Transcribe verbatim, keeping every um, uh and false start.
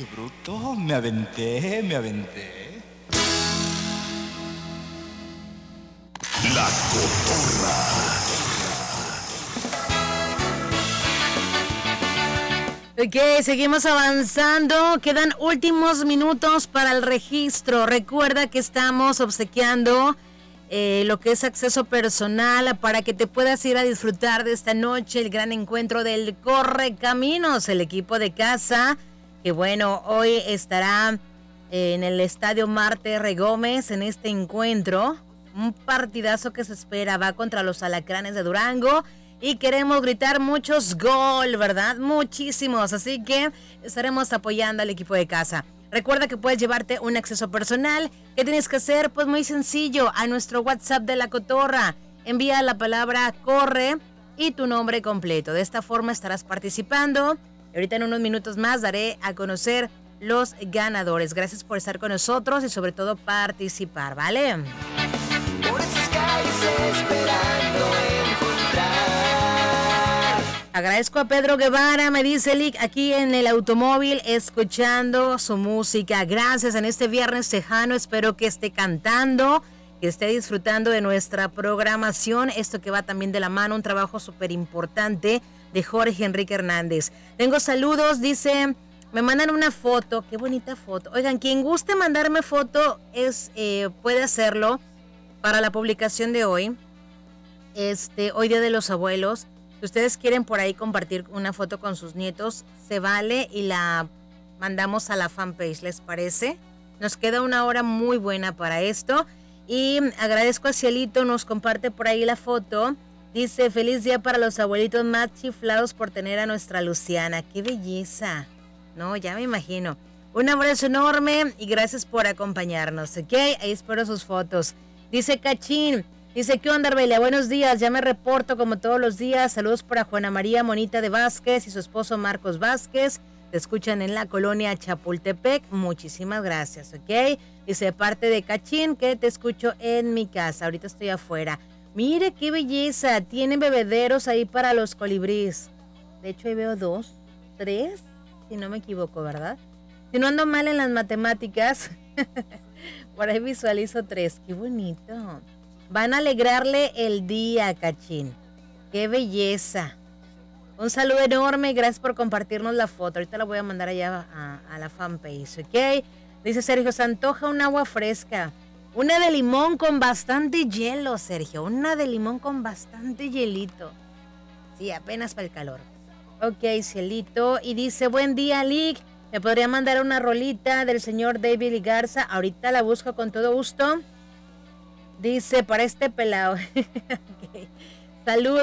bruto, me aventé, me aventé. La Cotorra. Ok, seguimos avanzando. Quedan últimos minutos para el registro. Recuerda que estamos obsequiando eh, lo que es acceso personal para que te puedas ir a disfrutar de esta noche el gran encuentro del Correcaminos, el equipo de casa, que bueno, hoy estará en el Estadio Marte R. Gómez en este encuentro. Un partidazo que se espera, va contra los Alacranes de Durango. Y queremos gritar muchos gol, ¿verdad? Muchísimos. Así que estaremos apoyando al equipo de casa. Recuerda que puedes llevarte un acceso personal. ¿Qué tienes que hacer? Pues muy sencillo. A nuestro WhatsApp de La Cotorra. Envía la palabra corre y tu nombre completo. De esta forma estarás participando. Y ahorita en unos minutos más daré a conocer los ganadores. Gracias por estar con nosotros y sobre todo participar, ¿vale? Por esas calles esperando encontrar. Agradezco a Pedro Guevara, me dice Lick, aquí en el automóvil escuchando su música. Gracias en este viernes tejano, espero que esté cantando, que esté disfrutando de nuestra programación. Esto que va también de la mano, un trabajo súper importante de Jorge Enrique Hernández. Tengo saludos, dice, me mandan una foto, qué bonita foto. Oigan, quien guste mandarme foto es eh, puede hacerlo para la publicación de hoy. Este, hoy Día de los Abuelos. Si ustedes quieren por ahí compartir una foto con sus nietos, se vale y la mandamos a la fanpage, ¿les parece? Nos queda una hora muy buena para esto. Y agradezco a Cielito, nos comparte por ahí la foto. Dice, feliz día para los abuelitos más chiflados por tener a nuestra Luciana. ¡Qué belleza! No, ya me imagino. Un abrazo enorme y gracias por acompañarnos, ¿ok? Ahí espero sus fotos. Dice Cachín. Dice, ¿qué onda, Arbelia? Buenos días, ya me reporto como todos los días. Saludos para Juana María Monita de Vázquez y su esposo Marcos Vázquez. Te escuchan en la colonia Chapultepec. Muchísimas gracias, ¿ok? Dice, parte de Cachín, que te escucho en mi casa. Ahorita estoy afuera. Mire qué belleza. Tienen bebederos ahí para los colibríes. De hecho, ahí veo dos, tres, si no me equivoco, ¿verdad? Si no ando mal en las matemáticas, por ahí visualizo tres. Qué bonito. Van a alegrarle el día, Cachín. ¡Qué belleza! Un saludo enorme y gracias por compartirnos la foto. Ahorita la voy a mandar allá a, a la fanpage, ¿ok? Dice Sergio, se antoja un agua fresca. Una de limón con bastante hielo, Sergio. Una de limón con bastante hielito. Sí, apenas para el calor. Ok, cielito. Y dice, buen día, Lick. ¿Me podría mandar una rolita del señor David Garza? Ahorita la busco con todo gusto. Dice, para este pelado. Okay. Saludos.